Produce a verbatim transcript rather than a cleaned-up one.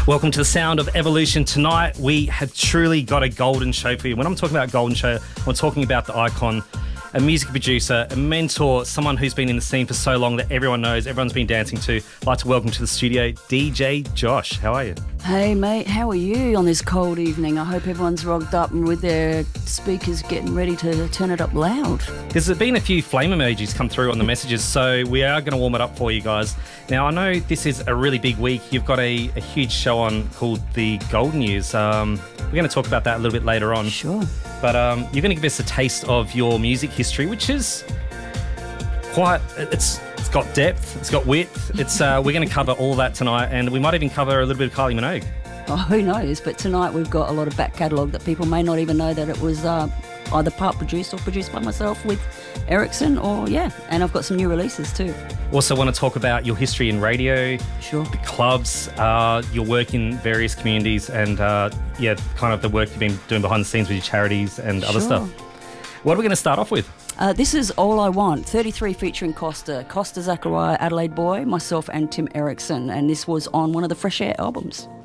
Welcome to the Sound of Evolution. Tonight we have truly got a golden show for you. When I'm talking about golden show, I'm talking about the icon, a music producer, a mentor, someone who's been in the scene for so long that everyone knows, everyone's been dancing to. I'd like to welcome to the studio D J Josh. How are you? Hey mate, how are you on this cold evening? I hope everyone's rogged up and with their speakers getting ready to turn it up loud. There's been a few flame emojis come through on the messages, so we are going to warm it up for you guys. Now, I know this is a really big week. You've got a, a huge show on called The Golden Years. Um, we're going to talk about that a little bit later on. Sure. But um, you're going to give us a taste of your music history, which is quite... It's it's got depth, it's got width. It's uh, we're going to cover all that tonight, and we might even cover a little bit of Kylie Minogue. Oh, who knows? But tonight we've got a lot of back catalogue that people may not even know that it was uh, either part produced or produced by myself with Ericsson, or yeah, and I've got some new releases too. Also want to talk about your history in radio, sure, the clubs, uh, your work in various communities, and uh, yeah, kind of the work you've been doing behind the scenes with your charities and sure. other stuff. What are we going to start off with? Uh, this is All I Want, thirty-three featuring Costa, Costa Zachariah, Adelaide Boy, myself and Tim Erickson, and this was on one of the Fresh Air albums.